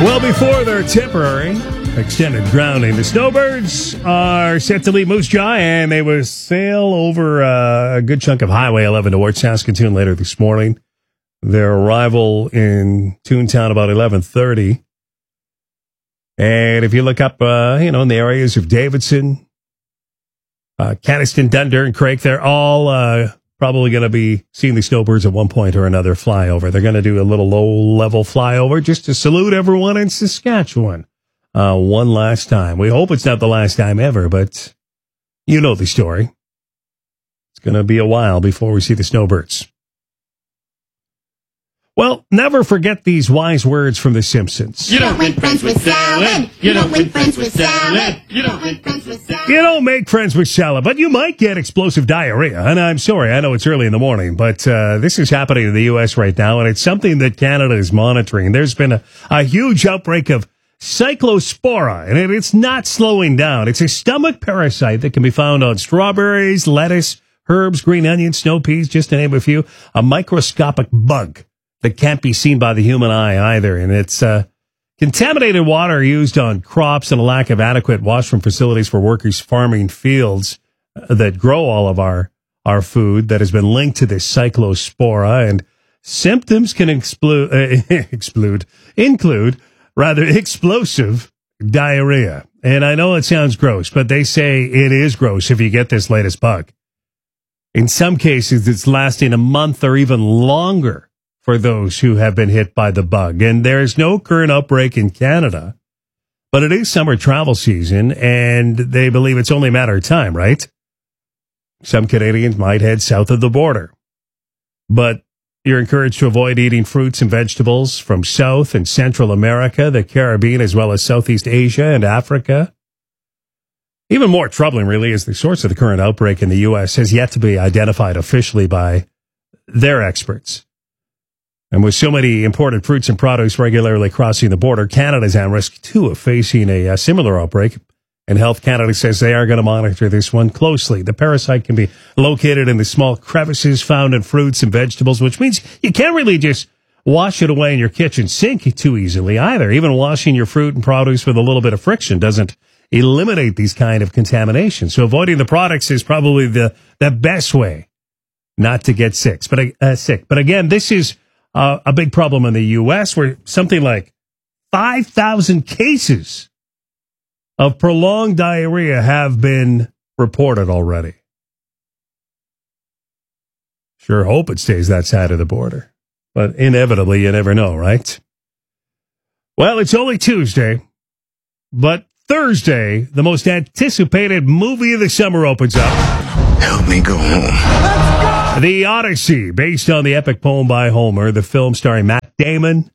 Well, before their temporary extended grounding, the Snowbirds are set to leave Moose Jaw, and they will sail over a good chunk of Highway 11 towards Saskatoon later this morning. Their arrival in Toontown about 11:30. And if you look up, in the areas of Davidson, Caniston, Dunder, and Craik, they're all probably going to be seeing the Snowbirds at one point or another fly over. They're going to do a little low-level flyover just to salute everyone in Saskatchewan one last time. We hope it's not the last time ever, but you know the story. It's going to be a while before we see the Snowbirds. Well, never forget these wise words from The Simpsons. You don't make friends with salad. You don't make friends with salad. You don't make friends with salad. You don't make friends with salad, but you might get explosive diarrhea. And I'm sorry, I know it's early in the morning, but this is happening in the U.S. right now, and it's something that Canada is monitoring. There's been a huge outbreak of cyclospora, and it's not slowing down. It's a stomach parasite that can be found on strawberries, lettuce, herbs, green onions, snow peas, just to name a few. A microscopic bug that can't be seen by the human eye either. And it's contaminated water used on crops and a lack of adequate washroom facilities for workers farming fields that grow all of our food that has been linked to this cyclospora. And symptoms can include explosive diarrhea. And I know it sounds gross, but they say it is gross if you get this latest bug. In some cases, it's lasting a month or even longer for those who have been hit by the bug. And there's no current outbreak in Canada, but it is summer travel season, and they believe it's only a matter of time, right? Some Canadians might head south of the border, but you're encouraged to avoid eating fruits and vegetables from South and Central America, the Caribbean, as well as Southeast Asia and Africa. Even more troubling, really, is the source of the current outbreak in the U.S. has yet to be identified officially by their experts. And with so many imported fruits and produce regularly crossing the border, Canada's at risk, too, of facing a similar outbreak. And Health Canada says they are going to monitor this one closely. The parasite can be located in the small crevices found in fruits and vegetables, which means you can't really just wash it away in your kitchen sink too easily either. Even washing your fruit and produce with a little bit of friction doesn't eliminate these kind of contaminations. So avoiding the products is probably the best way not to get sick. But again, this is a big problem in the U.S., where something like 5,000 cases of prolonged diarrhea have been reported already. Sure hope it stays that side of the border. But inevitably, you never know, right? Well, it's only Tuesday, but Thursday, the most anticipated movie of the summer opens up. Help me go home. Let's go! The Odyssey, based on the epic poem by Homer, the film starring Matt Damon.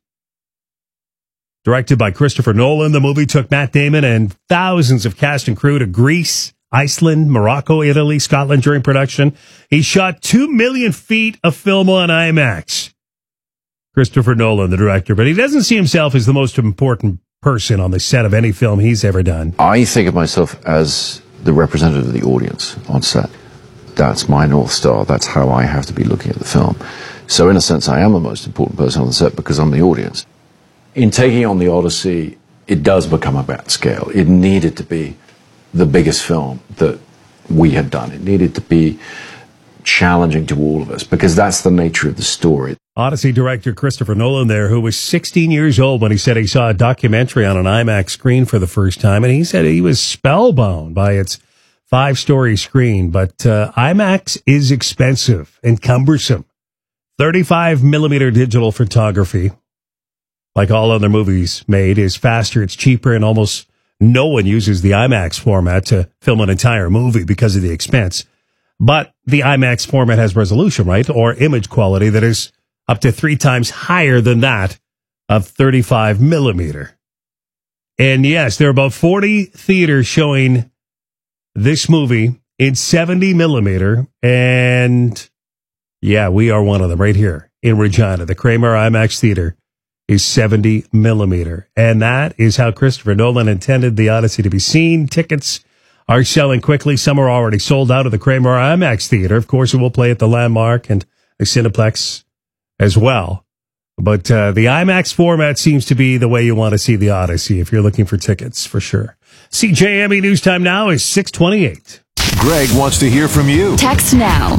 Directed by Christopher Nolan, the movie took Matt Damon and thousands of cast and crew to Greece, Iceland, Morocco, Italy, Scotland during production. He shot 2 million feet of film on IMAX. Christopher Nolan, the director, but he doesn't see himself as the most important person on the set of any film he's ever done. I think of myself as the representative of the audience on set. That's my North Star. That's how I have to be looking at the film. So in a sense, I am the most important person on the set because I'm the audience. In taking on the Odyssey, it does become about scale. It needed to be the biggest film that we had done. It needed to be challenging to all of us because that's the nature of the story. Odyssey director Christopher Nolan there, who was 16 years old when he said he saw a documentary on an IMAX screen for the first time, and he said he was spellbound by its 5-story screen. But IMAX is expensive and cumbersome. 35 millimeter digital photography, like all other movies made, is faster, it's cheaper, and almost no one uses the IMAX format to film an entire movie because of the expense. But the IMAX format has resolution, right? Or image quality that is up to 3 times higher than that of 35 millimeter. And yes, there are about 40 theaters showing this movie in 70 millimeter. And yeah, we are one of them right here in Regina. The Kramer IMAX Theater is 70 millimeter. And that is how Christopher Nolan intended the Odyssey to be seen. Tickets are selling quickly. Some are already sold out of the Kramer IMAX Theater. Of course, it will play at the Landmark and the Cineplex as well. But the IMAX format seems to be the way you want to see the Odyssey if you're looking for tickets, for sure. CJME News Time now is 6:28. Greg wants to hear from you. Text now.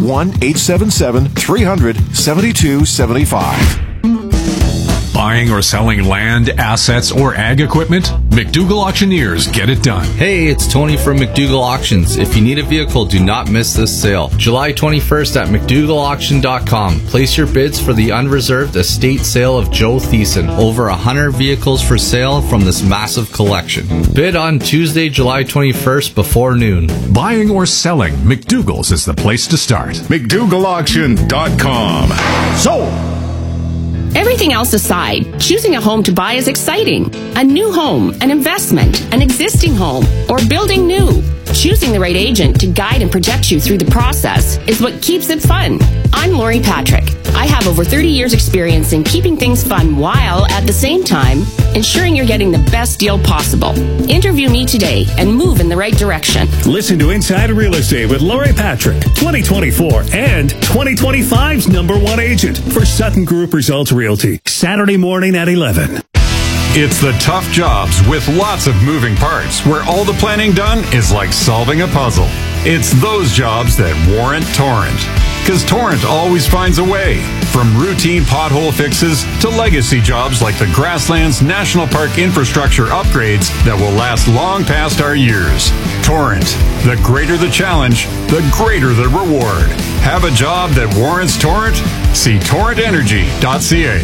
1-877-300-7275. Buying or selling land, assets, or ag equipment? McDougall Auctioneers get it done. Hey, it's Tony from McDougall Auctions. If you need a vehicle, do not miss this sale. July 21st at McDougallAuction.com. Place your bids for the unreserved estate sale of Joe Thiessen. Over 100 vehicles for sale from this massive collection. Bid on Tuesday, July 21st before noon. Buying or selling, McDougall's is the place to start. McDougallAuction.com. Sold! Everything else aside, choosing a home to buy is exciting. A new home, an investment, an existing home, or building new. Choosing the right agent to guide and protect you through the process is what keeps it fun. I'm Lori Patrick. I have over 30 years experience in keeping things fun while, at the same time, ensuring you're getting the best deal possible. Interview me today and move in the right direction. Listen to Inside Real Estate with Lori Patrick, 2024 and 2025's #1 agent for Sutton Group Results Realty. Saturday morning at 11. It's the tough jobs with lots of moving parts where all the planning done is like solving a puzzle. It's those jobs that warrant Torrent. Because Torrent always finds a way. From routine pothole fixes to legacy jobs like the Grasslands National Park infrastructure upgrades that will last long past our years. Torrent. The greater the challenge, the greater the reward. Have a job that warrants Torrent? See torrentenergy.ca.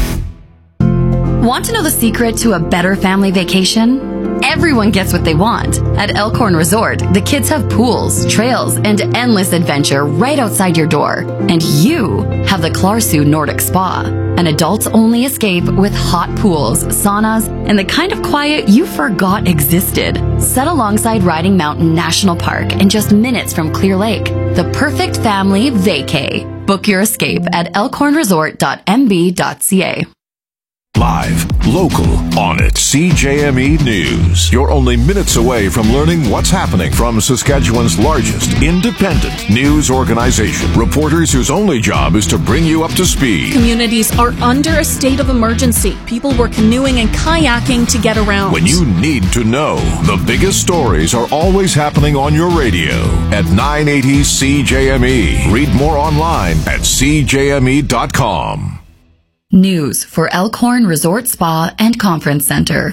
Want to know the secret to a better family vacation? Everyone gets what they want. At Elkhorn Resort, the kids have pools, trails, and endless adventure right outside your door. And you have the Clarsu Nordic Spa, an adults-only escape with hot pools, saunas, and the kind of quiet you forgot existed. Set alongside Riding Mountain National Park and just minutes from Clear Lake. The perfect family vacay. Book your escape at elkhornresort.mb.ca. Live, local, on it. CJME News. You're only minutes away from learning what's happening from Saskatchewan's largest independent news organization. Reporters whose only job is to bring you up to speed. Communities are under a state of emergency. People were canoeing and kayaking to get around. When you need to know, the biggest stories are always happening on your radio at 980 CJME. Read more online at CJME.com. News for Elkhorn Resort Spa and Conference Center.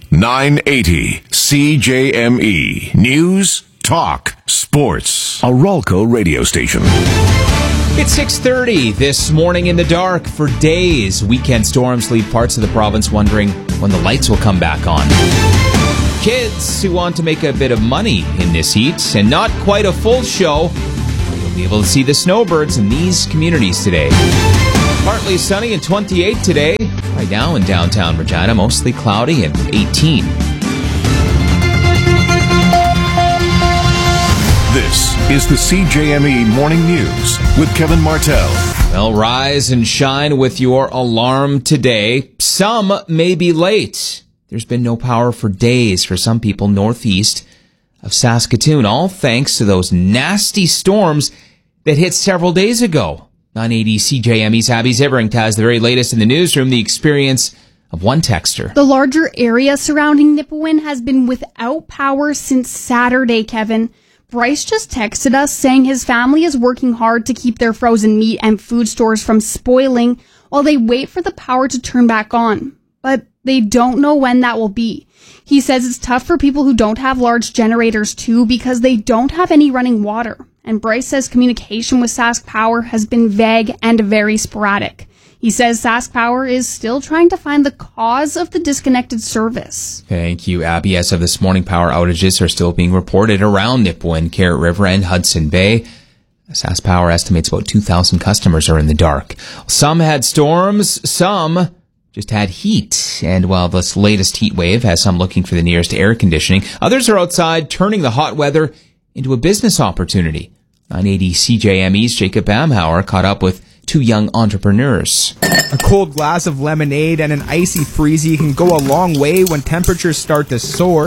980 CJME. News, talk, sports. A Ralco radio station. It's 6:30 this morning in the dark. For days, weekend storms leave parts of the province wondering when the lights will come back on. Kids who want to make a bit of money in this heat and not quite a full show, you'll be able to see the snowbirds in these communities today. Partly sunny and 28 today. Right now in downtown Regina, mostly cloudy and 18. This is the CJME Morning News with Kevin Martell. Well, rise and shine with your alarm today. Some may be late. There's been no power for days for some people northeast of Saskatoon, all thanks to those nasty storms that hit several days ago. 980 CJME's Abby Zivering has the very latest in the newsroom, the experience of one texter. The larger area surrounding Nipawin has been without power since Saturday, Kevin. Bryce just texted us saying his family is working hard to keep their frozen meat and food stores from spoiling while they wait for the power to turn back on. But they don't know when that will be. He says it's tough for people who don't have large generators too because they don't have any running water. And Bryce says communication with Sask Power has been vague and very sporadic. He says Sask Power is still trying to find the cause of the disconnected service. Thank you, Abby. As of this morning, power outages are still being reported around Nipawin, Carrot River, and Hudson Bay. Sask Power estimates about 2,000 customers are in the dark. Some had storms, some just had heat. And while this latest heat wave has some looking for the nearest air conditioning, others are outside turning the hot weather into a business opportunity. 980 CJME's Jacob Bamhauer caught up with two young entrepreneurs. A cold glass of lemonade and an icy freezy can go a long way when temperatures start to soar.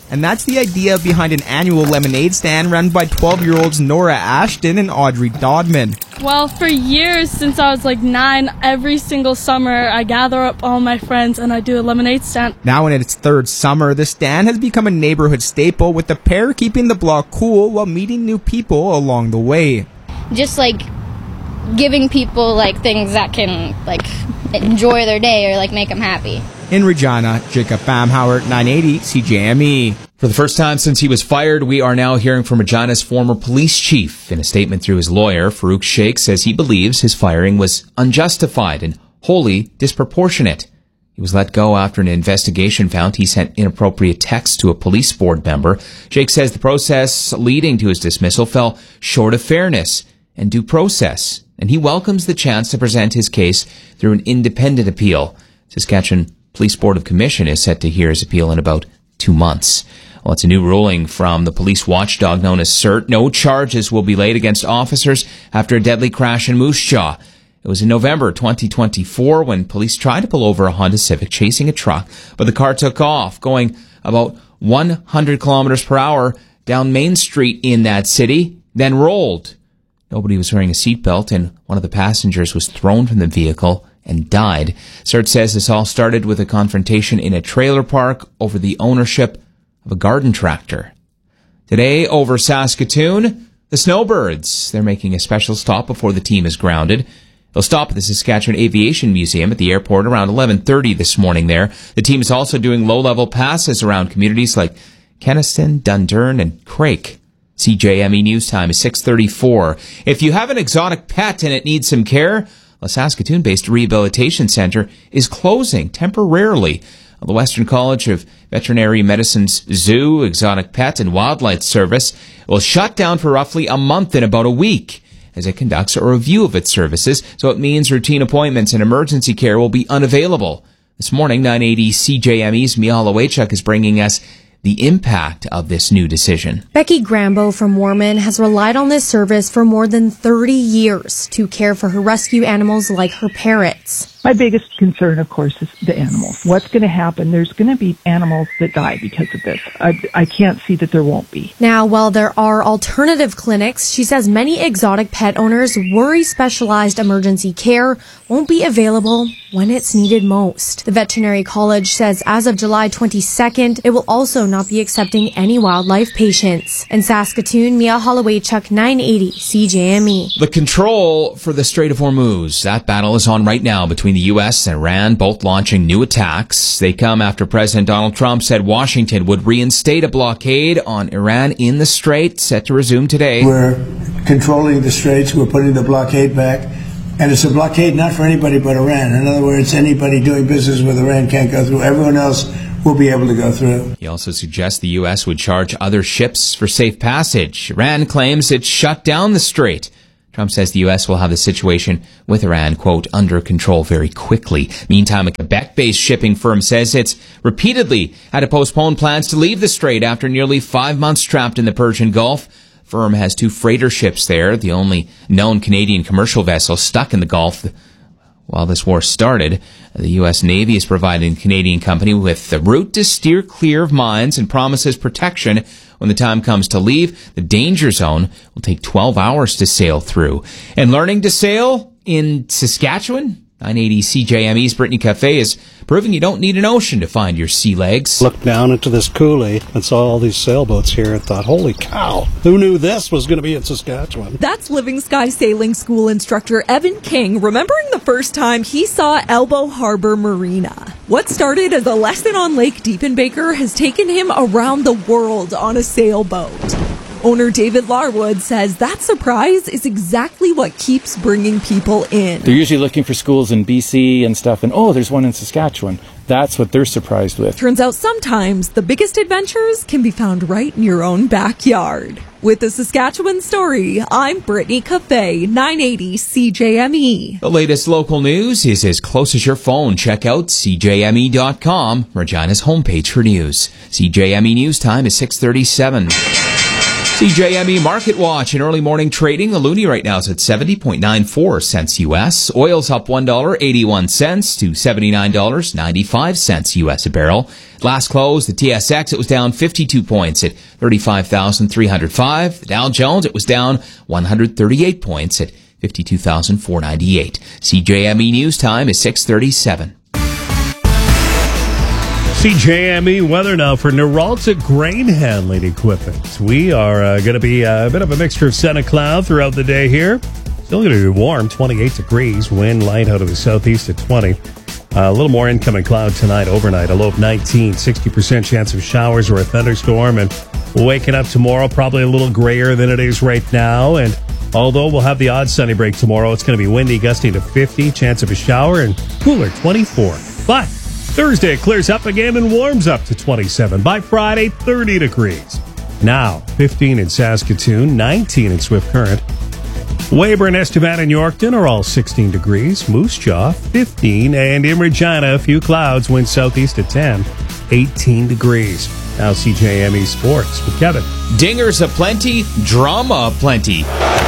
And that's the idea behind an annual lemonade stand run by 12-year-olds Nora Ashton and Audrey Dodman. Well, for years, since I was like 9, every single summer I gather up all my friends and I do a lemonade stand. Now in its third summer, the stand has become a neighborhood staple, with the pair keeping the block cool while meeting new people along the way. Just like giving people like things that can like enjoy their day or like make them happy. In Regina, Jacob Bamhauer, 980 CJME. For the first time since he was fired, we are now hearing from Regina's former police chief. In a statement through his lawyer, Farouk Sheikh says he believes his firing was unjustified and wholly disproportionate. He was let go after an investigation found he sent inappropriate texts to a police board member. Sheikh says the process leading to his dismissal fell short of fairness and due process, and he welcomes the chance to present his case through an independent appeal. Saskatchewan Police Board of Commission is set to hear his appeal in about 2 months. Well, it's a new ruling from the police watchdog known as CERT. No charges will be laid against officers after a deadly crash in Moose Jaw. It was in November 2024 when police tried to pull over a Honda Civic chasing a truck, but the car took off, going about 100 kilometers per hour down Main Street in that city, then rolled. Nobody was wearing a seatbelt, and one of the passengers was thrown from the vehicle and died. CERT says this all started with a confrontation in a trailer park over the ownership of a garden tractor. Today, over Saskatoon, the Snowbirds. They're making a special stop before the team is grounded. They'll stop at the Saskatchewan Aviation Museum at the airport around 11:30 this morning there. The team is also doing low-level passes around communities like Kenaston, Dundurn, and Craik. CJME News Time is 6:34. If you have an exotic pet and it needs some care, a Saskatoon-based rehabilitation center is closing temporarily. The Western College of Veterinary Medicine's Zoo, Exotic Pet and Wildlife Service will shut down for roughly a month in about a week as it conducts a review of its services, so it means routine appointments and emergency care will be unavailable. This morning, 980 CJME's Miala Wachuk is bringing us the impact of this new decision. Becky Grambo from Warman has relied on this service for more than 30 years to care for her rescue animals like her parrots. My biggest concern, of course, is the animals. What's going to happen? There's going to be animals that die because of this. I can't see that there won't be. Now, while there are alternative clinics, she says many exotic pet owners worry specialized emergency care won't be available when it's needed most. The Veterinary College says as of July 22nd, it will also not be accepting any wildlife patients. In Saskatoon, Mia Holloway-Chuck, 980 CJME. The control for the Strait of Hormuz. That battle is on right now between the U.S. and Iran, both launching new attacks. They come after President Donald Trump said Washington would reinstate a blockade on Iran in the Strait, set to resume today. We're controlling the Straits. We're putting the blockade back. And it's a blockade not for anybody but Iran. In other words, anybody doing business with Iran can't go through. Everyone else will be able to go through. He also suggests the U.S. would charge other ships for safe passage. Iran claims it shut down the Strait. Trump says the U.S. will have the situation with Iran, quote, under control very quickly. Meantime, a Quebec-based shipping firm says it's repeatedly had to postpone plans to leave the Strait after nearly 5 months trapped in the Persian Gulf. Firm has 2 freighter ships there, the only known Canadian commercial vessel stuck in the Gulf. While this war started, the U.S. Navy is providing the Canadian company with the route to steer clear of mines and promises protection when the time comes to leave. The danger zone will take 12 hours to sail through. And learning to sail in Saskatchewan? 980 CJME's Brittany Cafe is proving you don't need an ocean to find your sea legs. Looked down into this coulee and saw all these sailboats here and thought, holy cow, who knew this was going to be in Saskatchewan? That's Living Sky Sailing School instructor Evan King remembering the first time he saw Elbow Harbor Marina. What started as a lesson on Lake Diepenbaker has taken him around the world on a sailboat. Owner David Larwood says that surprise is exactly what keeps bringing people in. They're usually looking for schools in BC and stuff, and oh, there's one in Saskatchewan. That's what they're surprised with. Turns out sometimes the biggest adventures can be found right in your own backyard. With the Saskatchewan Story, I'm Brittany Cafe, 980 CJME. The latest local news is as close as your phone. Check out CJME.com, Regina's homepage for news. CJME News Time is 6:37. CJME Market Watch in early morning trading. The loonie right now is at 70.94 cents U.S. Oil's up $1.81 to $79.95 U.S. a barrel. Last close, the TSX, it was down 52 points at 35,305. The Dow Jones, it was down 138 points at 52,498. CJME News Time is 6:37. CJME weather now for Neralta grain handling equipment. We are going to be a bit of a mixture of sun and cloud throughout the day here. Still going to be warm, 28 degrees, wind light out of the southeast at 20. A little more incoming cloud tonight, overnight, a low of 19, 60% chance of showers or a thunderstorm. And waking up tomorrow, probably a little grayer than it is right now. And although we'll have the odd sunny break tomorrow, it's going to be windy, gusting to 50, chance of a shower, and cooler, 24. But Thursday, it clears up again and warms up to 27. By Friday, 30 degrees. Now, 15 in Saskatoon, 19 in Swift Current. Weyburn, Estevan, and Yorkton are all 16 degrees. Moose Jaw, 15. And in Regina, a few clouds, wind southeast at 10, 18 degrees. Now, CJME Sports with Kevin. Dingers aplenty, drama aplenty.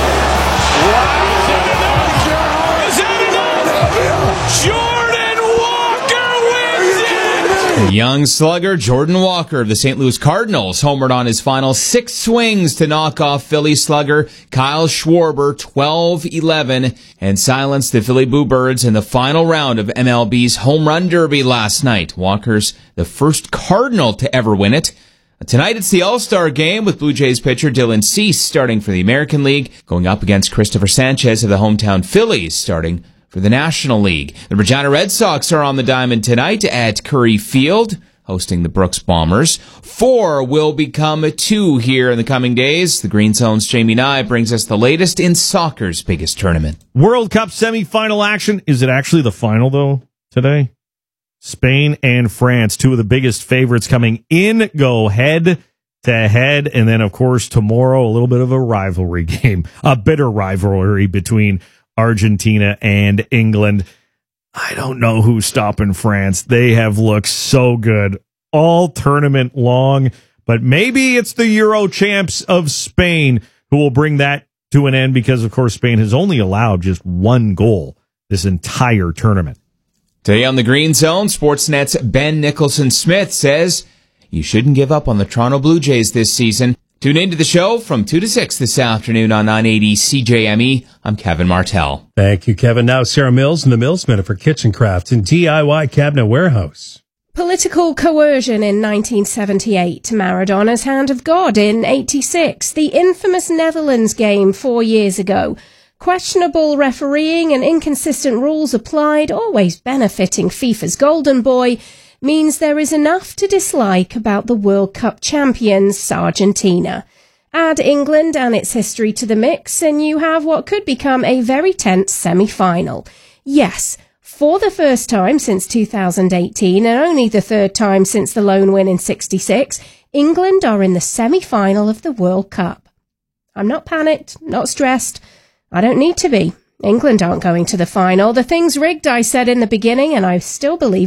Young slugger Jordan Walker of the St. Louis Cardinals homered on his final 6 swings to knock off Philly slugger Kyle Schwarber 12-11 and silenced the Philly Bluebirds in the final round of MLB's Home Run Derby last night. Walker's the first Cardinal to ever win it. Tonight it's the All-Star game with Blue Jays pitcher Dylan Cease starting for the American League, going up against Christopher Sanchez of the hometown Phillies starting for the National League. The Regina Red Sox are on the diamond tonight at Curry Field, hosting the Brooks Bombers. 4 will become 2 here in the coming days. The Green Zone's Jamie Nye brings us the latest in soccer's biggest tournament. World Cup semifinal action. Is it actually the final, though, today? Spain and France, 2 of the biggest favorites coming in, go head to head. And then, of course, tomorrow, a little bit of a rivalry game, a bitter rivalry between Argentina and England. I don't know who's stopping France. They have looked so good all tournament long, but maybe it's the Euro champs of Spain who will bring that to an end because, of course, Spain has only allowed just 1 goal this entire tournament. Today on the Green Zone, Sportsnet's Ben Nicholson-Smith says you shouldn't give up on the Toronto Blue Jays this season. Tune into the show from 2 to 6 this afternoon on 980 CJME. I'm Kevin Martell. Thank you, Kevin. Now, Sarah Mills and the Mills Minute for Kitchen Crafts and DIY Cabinet Warehouse. Political coercion in 1978, Maradona's Hand of God in 86, the infamous Netherlands game 4 years ago, questionable refereeing and inconsistent rules applied, always benefiting FIFA's golden boy, means there is enough to dislike about the World Cup champions, Argentina. Add England and its history to the mix, and you have what could become a very tense semi-final. Yes, for the first time since 2018, and only the third time since the lone win in 66, England are in the semi-final of the World Cup. I'm not panicked, not stressed. I don't need to be. England aren't going to the final. The thing's rigged, I said in the beginning, and I still believe